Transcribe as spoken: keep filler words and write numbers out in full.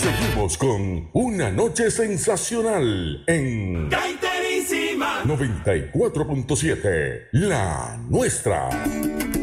Seguimos con Una Noche Sensacional en Gaiterísima noventa y cuatro punto siete, La Nuestra.